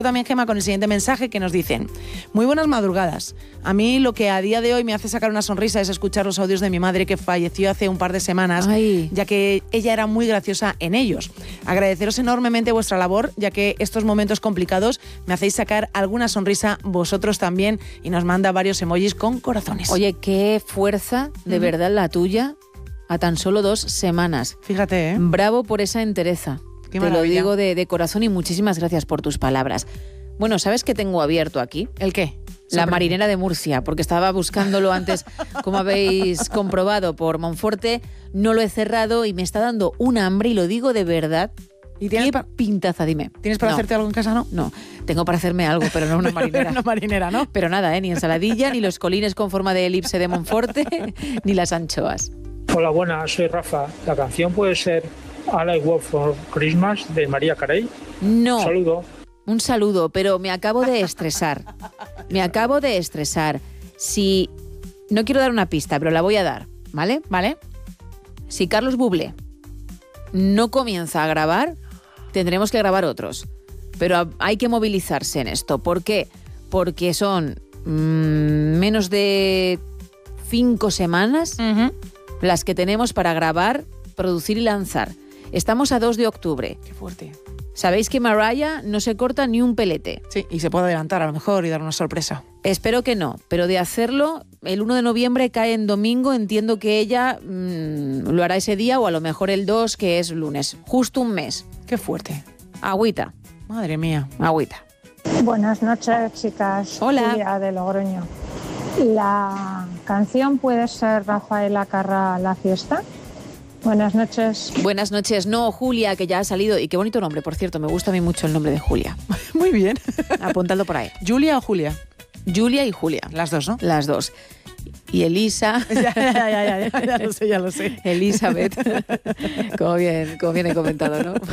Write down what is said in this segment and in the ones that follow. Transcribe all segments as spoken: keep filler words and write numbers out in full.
También Gema con el siguiente mensaje que nos dicen: muy buenas madrugadas. A mí lo que a día de hoy me hace sacar una sonrisa es escuchar los audios de mi madre, que falleció hace un par de semanas. Ay. Ya que ella era muy graciosa en ellos. Agradeceros enormemente vuestra labor, ya que estos momentos complicados me hacéis sacar alguna sonrisa vosotros también, y nos manda varios emojis con corazones. Oye, qué fuerza de uh-huh. verdad la tuya a tan solo dos semanas. Fíjate, ¿eh? Bravo por esa entereza. Qué Te maravilla. Lo digo de, de corazón, y muchísimas gracias por tus palabras. Bueno, ¿sabes qué tengo abierto aquí? ¿El qué? La Sobre. marinera de Murcia, porque estaba buscándolo antes, como habéis comprobado, por Monforte. No lo he cerrado y me está dando un hambre, y lo digo de verdad. ¿Y tienes ¿Qué pa- pintaza, dime? ¿Tienes para no. hacerte algo en casa, no? No, tengo para hacerme algo, pero no una marinera. Una marinera, ¿no? Pero nada, ¿eh? Ni ensaladilla, ni los colines con forma de elipse de Monforte, ni las anchoas. Hola, buenas, soy Rafa. La canción puede ser All I Want for Christmas de María Carey. No. Un saludo. Un saludo, pero me acabo de estresar. Me acabo de estresar. Si... No quiero dar una pista, pero la voy a dar, ¿vale? ¿Vale? Si Carlos Bublé no comienza a grabar, tendremos que grabar otros. Pero hay que movilizarse en esto. ¿Por qué? Porque son mmm, menos de cinco semanas uh-huh. las que tenemos para grabar, producir y lanzar. Estamos a dos de octubre. Qué fuerte. Sabéis que Mariah no se corta ni un pelete. Sí, y se puede adelantar a lo mejor y dar una sorpresa. Espero que no, pero de hacerlo, el uno de noviembre cae en domingo. Entiendo que ella mmm, lo hará ese día, o a lo mejor el dos, que es lunes. Justo un mes. Qué fuerte. Agüita. Madre mía. Agüita. Buenas noches, chicas. Hola. Julia de Logroño. La canción puede ser Rafaela Carrà, La Fiesta. Buenas noches. Buenas noches. No, Julia, que ya ha salido. Y qué bonito nombre, por cierto. Me gusta a mí mucho el nombre de Julia. Muy bien. Apuntadlo por ahí. ¿Julia o Julia? Julia y Julia. Las dos, ¿no? Las dos. Y Elisa. ya, ya, ya, ya, ya, ya lo sé, ya lo sé. Elizabeth. como, bien, como bien he comentado, ¿no?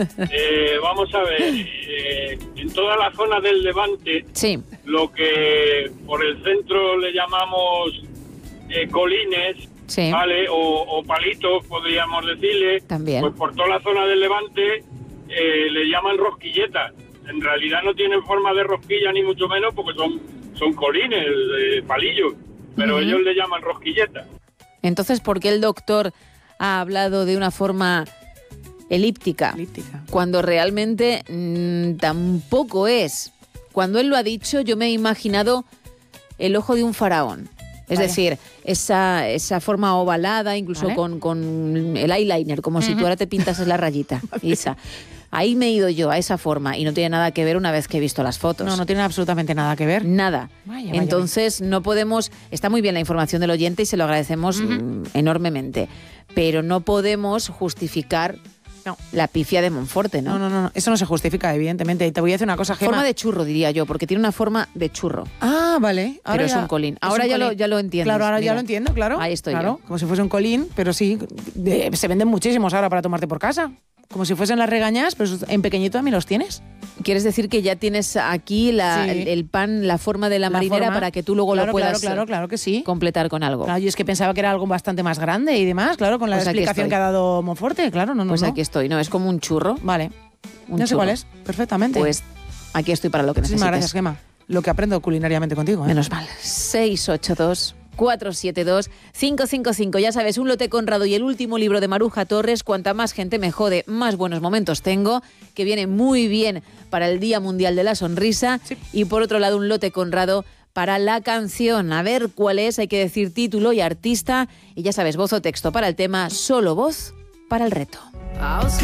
eh, vamos a ver. Eh, en toda la zona del Levante, sí. lo que por el centro le llamamos eh, colines, sí. ¿vale? O, o palitos, podríamos decirle. También. Pues por toda la zona del Levante eh, le llaman rosquilletas. En realidad no tienen forma de rosquilla, ni mucho menos, porque son, son colines, eh, palillos. Pero uh-huh. ellos le llaman rosquilletas. Entonces, ¿por qué el doctor ha hablado de una forma elíptica? Elíptica. Cuando realmente mmm, tampoco es. Cuando él lo ha dicho, yo me he imaginado el ojo de un faraón. Es Vaya. decir, esa, esa forma ovalada, incluso ¿Vale? con, con el eyeliner, como uh-huh. si tú ahora te pintases la rayita. Isa. Ahí me he ido yo, a esa forma, y no tiene nada que ver una vez que he visto las fotos. No, no tiene absolutamente nada que ver. Nada. Vaya, vaya, Entonces, vaya. no podemos... Está muy bien la información del oyente y se lo agradecemos uh-huh. enormemente, pero no podemos justificar no. la pifia de Monforte, ¿no? No, no, no, eso no se justifica, evidentemente. Y te voy a decir una cosa, Gemma. Forma de churro, diría yo, porque tiene una forma de churro. Ah, vale. Ahora pero ya, es un colín. Ahora ya, colín. Lo, ya lo entiendes. Claro, ahora Mira. ya lo entiendo, claro. Ahí estoy claro, yo. Como si fuese un colín, pero sí, de, se venden muchísimos ahora para tomarte por casa. Como si fuesen las regañas, pero en pequeñito también los tienes. ¿Quieres decir que ya tienes aquí la, sí. el, el pan, la forma de la, la marinera forma. Para que tú luego claro, lo puedas claro, claro, claro que sí. completar con algo? Claro, yo es que pensaba que era algo bastante más grande y demás, claro, con la pues explicación que ha dado Monforte, claro, no, no, Pues no. aquí estoy, no, es como un churro. Vale, un no sé churro. cuál es, perfectamente. Pues aquí estoy para lo que necesites. Muchísimas gracias, Gemma. Lo que aprendo culinariamente contigo. ¿eh? Menos mal. seis ocho dos, cuatro siete dos, cinco cinco cinco. Ya sabes, Un lote Conrado y el último libro de Maruja Torres. Cuanta más gente me jode, más buenos momentos tengo, que viene muy bien para el Día Mundial de la Sonrisa. Sí. Y por otro lado, Un lote Conrado para la canción. A ver cuál es, hay que decir título y artista. Y ya sabes, voz o texto para el tema, solo voz para el reto.